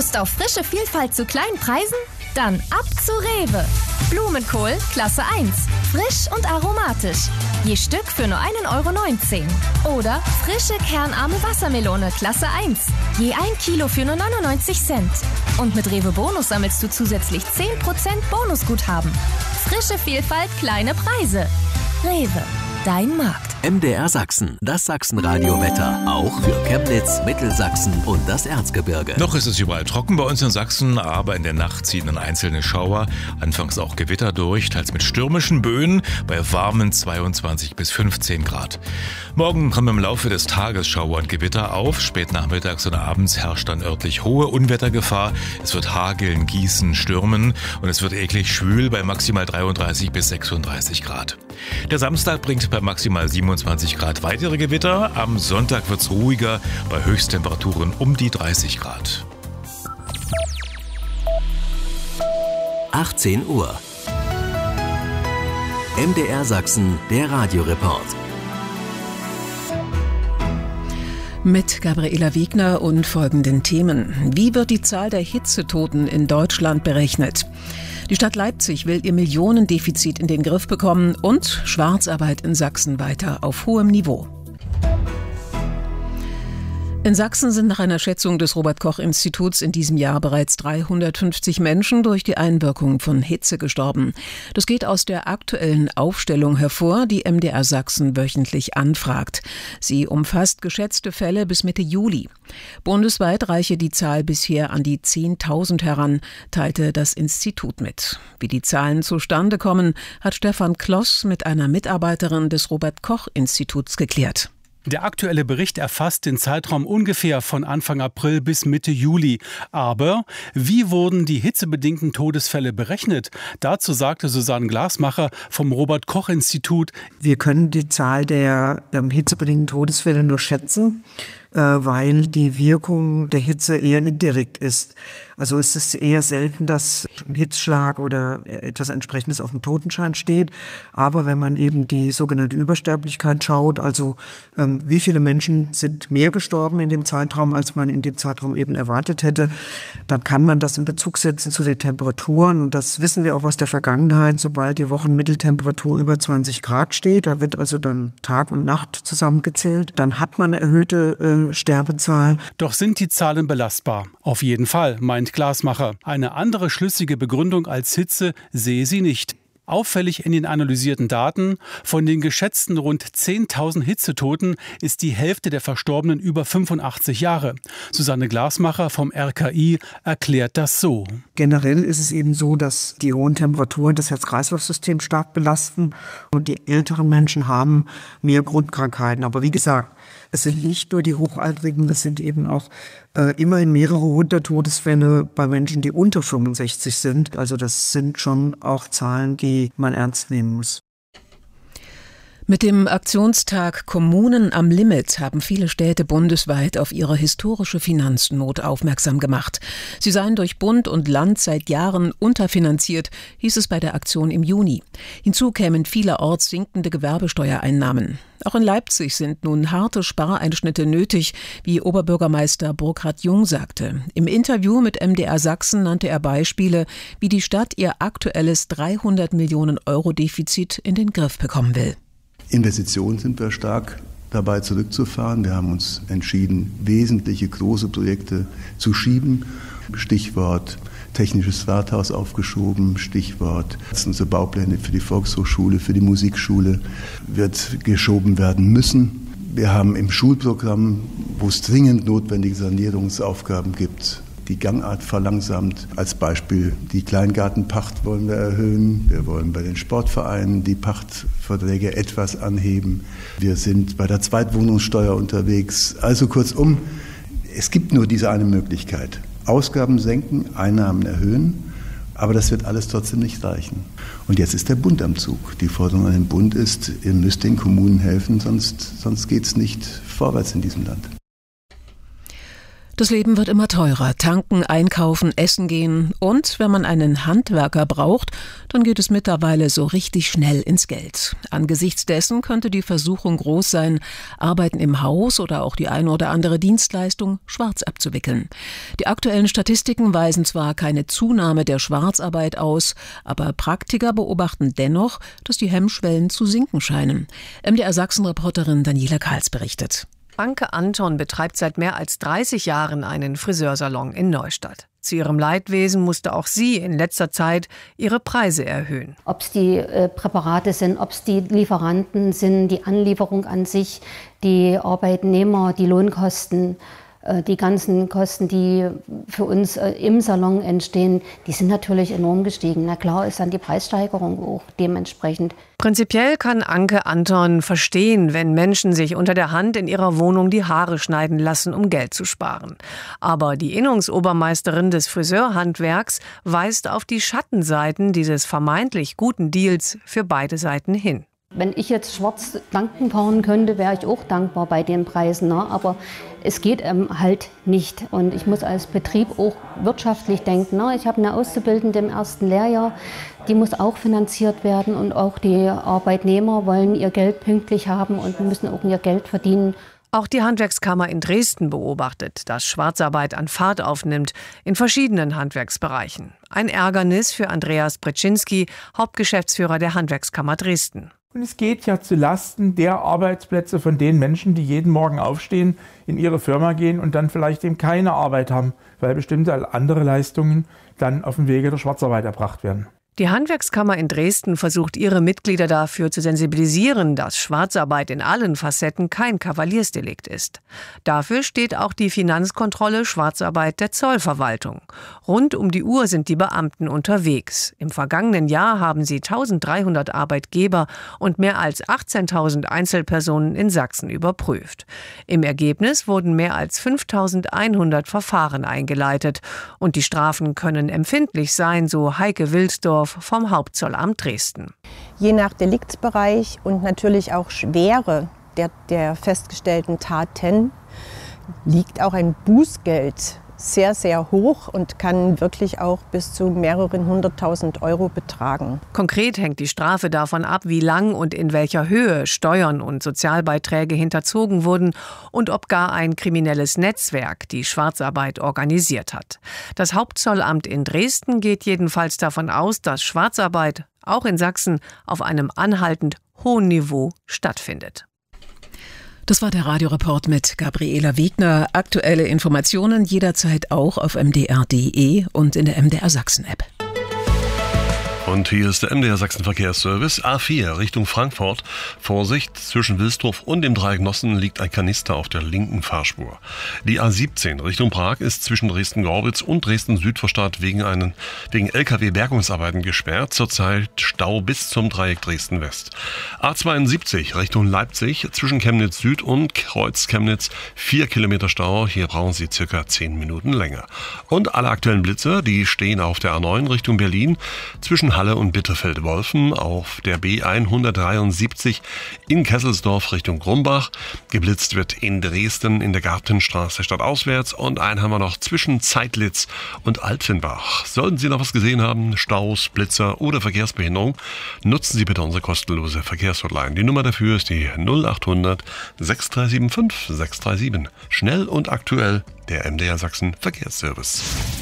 Lust auf frische Vielfalt zu kleinen Preisen? Dann ab zu Rewe. Blumenkohl Klasse 1. Frisch und aromatisch. Je Stück für nur 1,19 €. Oder frische kernarme Wassermelone Klasse 1. Je 1 Kilo für nur 99 Cent. Und mit Rewe Bonus sammelst du zusätzlich 10% Bonusguthaben. Frische Vielfalt, kleine Preise. Rewe, dein Markt. MDR Sachsen, das Sachsenradio-Wetter. Auch für Chemnitz, Mittelsachsen und das Erzgebirge. Noch ist es überall trocken bei uns in Sachsen, aber in der Nacht ziehen dann einzelne Schauer, anfangs auch Gewitter durch, teils mit stürmischen Böen bei warmen 22 bis 15 Grad. Morgen kommen im Laufe des Tages Schauer und Gewitter auf. Spät nachmittags und abends herrscht dann örtlich hohe Unwettergefahr. Es wird hageln, gießen, stürmen und es wird eklig schwül bei maximal 33 bis 36 Grad. Der Samstag bringt bei maximal 27 Grad weitere Gewitter. Am Sonntag wird es ruhiger bei Höchsttemperaturen um die 30 Grad. 18 Uhr. MDR Sachsen, der Radioreport. Mit Gabriela Wegner und folgenden Themen. Wie wird die Zahl der Hitzetoten in Deutschland berechnet? Die Stadt Leipzig will ihr Millionendefizit in den Griff bekommen und Schwarzarbeit in Sachsen weiter auf hohem Niveau. In Sachsen sind nach einer Schätzung des Robert-Koch-Instituts in diesem Jahr bereits 350 Menschen durch die Einwirkung von Hitze gestorben. Das geht aus der aktuellen Aufstellung hervor, die MDR Sachsen wöchentlich anfragt. Sie umfasst geschätzte Fälle bis Mitte Juli. Bundesweit reiche die Zahl bisher an die 10.000 heran, teilte das Institut mit. Wie die Zahlen zustande kommen, hat Stefan Kloss mit einer Mitarbeiterin des Robert-Koch-Instituts geklärt. Der aktuelle Bericht erfasst den Zeitraum ungefähr von Anfang April bis Mitte Juli. Aber wie wurden die hitzebedingten Todesfälle berechnet? Dazu sagte Susanne Glasmacher vom Robert-Koch-Institut: Wir können die Zahl der hitzebedingten Todesfälle nur schätzen, weil die Wirkung der Hitze eher indirekt ist. Also es ist eher selten, dass ein Hitzschlag oder etwas Entsprechendes auf dem Totenschein steht. Aber wenn man eben die sogenannte Übersterblichkeit schaut, also wie viele Menschen sind mehr gestorben in dem Zeitraum, als man in dem Zeitraum eben erwartet hätte, dann kann man das in Bezug setzen zu den Temperaturen. Und das wissen wir auch aus der Vergangenheit. Sobald die Wochenmitteltemperatur über 20 Grad steht, da wird also dann Tag und Nacht zusammengezählt, dann hat man eine erhöhte Sterbezahl. Doch sind die Zahlen belastbar? Auf jeden Fall, meint Glasmacher. Eine andere schlüssige Begründung als Hitze sehe sie nicht. Auffällig in den analysierten Daten: Von den geschätzten rund 10.000 Hitzetoten ist die Hälfte der Verstorbenen über 85 Jahre. Susanne Glasmacher vom RKI erklärt das so. Generell ist es eben so, dass die hohen Temperaturen das Herz-Kreislauf-System stark belasten und die älteren Menschen haben mehr Grundkrankheiten. Aber wie gesagt, es sind nicht nur die Hochaltrigen, es sind eben auch immerhin mehrere hundert Todesfälle bei Menschen, die unter 65 sind. Also das sind schon auch Zahlen, die man ernst nehmen muss. Mit dem Aktionstag Kommunen am Limit haben viele Städte bundesweit auf ihre historische Finanznot aufmerksam gemacht. Sie seien durch Bund und Land seit Jahren unterfinanziert, hieß es bei der Aktion im Juni. Hinzu kämen vielerorts sinkende Gewerbesteuereinnahmen. Auch in Leipzig sind nun harte Spareinschnitte nötig, wie Oberbürgermeister Burkhard Jung sagte. Im Interview mit MDR Sachsen nannte er Beispiele, wie die Stadt ihr aktuelles 300 Millionen Euro Defizit in den Griff bekommen will. Investitionen sind wir stark dabei zurückzufahren. Wir haben uns entschieden, wesentliche große Projekte zu schieben. Stichwort Technisches Rathaus aufgeschoben, Stichwort unsere Baupläne für die Volkshochschule, für die Musikschule wird geschoben werden müssen. Wir haben im Schulprogramm, wo es dringend notwendige Sanierungsaufgaben gibt, die Gangart verlangsamt. Als Beispiel die Kleingartenpacht wollen wir erhöhen. Wir wollen bei den Sportvereinen die Pachtverträge etwas anheben. Wir sind bei der Zweitwohnungssteuer unterwegs. Also kurzum, es gibt nur diese eine Möglichkeit. Ausgaben senken, Einnahmen erhöhen. Aber das wird alles trotzdem nicht reichen. Und jetzt ist der Bund am Zug. Die Forderung an den Bund ist, ihr müsst den Kommunen helfen, sonst geht es nicht vorwärts in diesem Land. Das Leben wird immer teurer. Tanken, einkaufen, essen gehen. Und wenn man einen Handwerker braucht, dann geht es mittlerweile so richtig schnell ins Geld. Angesichts dessen könnte die Versuchung groß sein, Arbeiten im Haus oder auch die eine oder andere Dienstleistung schwarz abzuwickeln. Die aktuellen Statistiken weisen zwar keine Zunahme der Schwarzarbeit aus, aber Praktiker beobachten dennoch, dass die Hemmschwellen zu sinken scheinen. MDR Sachsen-Reporterin Daniela Karls berichtet. Anke Anton betreibt seit mehr als 30 Jahren einen Friseursalon in Neustadt. Zu ihrem Leidwesen musste auch sie in letzter Zeit ihre Preise erhöhen. Ob es die Präparate sind, ob es die Lieferanten sind, die Anlieferung an sich, die Arbeitnehmer, die Lohnkosten, die ganzen Kosten, die für uns im Salon entstehen, die sind natürlich enorm gestiegen. Na klar ist dann die Preissteigerung auch dementsprechend. Prinzipiell kann Anke Anton verstehen, wenn Menschen sich unter der Hand in ihrer Wohnung die Haare schneiden lassen, um Geld zu sparen. Aber die Innungsobermeisterin des Friseurhandwerks weist auf die Schattenseiten dieses vermeintlich guten Deals für beide Seiten hin. Wenn ich jetzt schwarz tanken fahren könnte, wäre ich auch dankbar bei den Preisen. Ne? Aber es geht halt nicht. Und ich muss als Betrieb auch wirtschaftlich denken. Ne? Ich habe eine Auszubildende im ersten Lehrjahr, die muss auch finanziert werden. Und auch die Arbeitnehmer wollen ihr Geld pünktlich haben und müssen auch ihr Geld verdienen. Auch die Handwerkskammer in Dresden beobachtet, dass Schwarzarbeit an Fahrt aufnimmt in verschiedenen Handwerksbereichen. Ein Ärgernis für Andreas Brzezinski, Hauptgeschäftsführer der Handwerkskammer Dresden. Und es geht ja zu Lasten der Arbeitsplätze von den Menschen, die jeden Morgen aufstehen, in ihre Firma gehen und dann vielleicht eben keine Arbeit haben, weil bestimmte andere Leistungen dann auf dem Wege der Schwarzarbeit erbracht werden. Die Handwerkskammer in Dresden versucht, ihre Mitglieder dafür zu sensibilisieren, dass Schwarzarbeit in allen Facetten kein Kavaliersdelikt ist. Dafür steht auch die Finanzkontrolle Schwarzarbeit der Zollverwaltung. Rund um die Uhr sind die Beamten unterwegs. Im vergangenen Jahr haben sie 1.300 Arbeitgeber und mehr als 18.000 Einzelpersonen in Sachsen überprüft. Im Ergebnis wurden mehr als 5.100 Verfahren eingeleitet. Und die Strafen können empfindlich sein, so Heike Wilsdorf vom Hauptzollamt Dresden. Je nach Deliktsbereich und natürlich auch Schwere der festgestellten Taten liegt auch ein Bußgeld sehr, sehr hoch und kann wirklich auch bis zu mehreren 100.000 € betragen. Konkret hängt die Strafe davon ab, wie lang und in welcher Höhe Steuern und Sozialbeiträge hinterzogen wurden und ob gar ein kriminelles Netzwerk die Schwarzarbeit organisiert hat. Das Hauptzollamt in Dresden geht jedenfalls davon aus, dass Schwarzarbeit auch in Sachsen auf einem anhaltend hohen Niveau stattfindet. Das war der Radioreport mit Gabriela Wegner. Aktuelle Informationen jederzeit auch auf mdr.de und in der MDR Sachsen-App. Und hier ist der MDR Sachsen Verkehrsservice. A4 Richtung Frankfurt. Vorsicht, zwischen Wilsdorf und dem Dreieck Nossen liegt ein Kanister auf der linken Fahrspur. Die A17 Richtung Prag ist zwischen Dresden-Gorbitz und Dresden-Südvorstadt wegen LKW-Bergungsarbeiten gesperrt. Zurzeit Stau bis zum Dreieck Dresden-West. A72 Richtung Leipzig zwischen Chemnitz Süd und Kreuz Chemnitz 4 Kilometer Stau. Hier brauchen Sie circa 10 Minuten länger. Und alle aktuellen Blitze, die stehen auf der A9 Richtung Berlin zwischen Halle und Bitterfeld-Wolfen, auf der B173 in Kesselsdorf Richtung Grumbach. Geblitzt wird in Dresden in der Gartenstraße stadtauswärts und einen haben wir noch zwischen Zeitlitz und Altenbach. Sollten Sie noch was gesehen haben, Staus, Blitzer oder Verkehrsbehinderung, nutzen Sie bitte unsere kostenlose Verkehrshotline. Die Nummer dafür ist die 0800 6375 637. Schnell und aktuell der MDR Sachsen Verkehrsservice.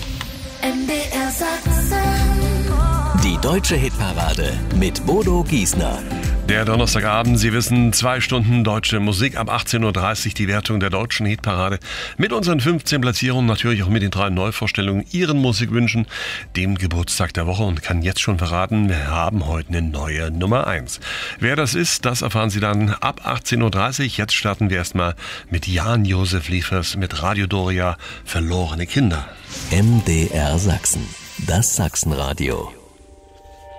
MDR Sachsen. Die deutsche Hitparade mit Bodo Giesner. Der Donnerstagabend, Sie wissen, 2 Stunden deutsche Musik ab 18.30 Uhr, die Wertung der deutschen Hitparade. Mit unseren 15 Platzierungen, natürlich auch mit den 3 Neuvorstellungen, Ihren Musikwünschen, dem Geburtstag der Woche und kann jetzt schon verraten, wir haben heute eine neue Nummer 1. Wer das ist, das erfahren Sie dann ab 18.30 Uhr. Jetzt starten wir erstmal mit Jan-Josef Liefers mit Radio Doria, Verlorene Kinder. MDR Sachsen, das Sachsenradio.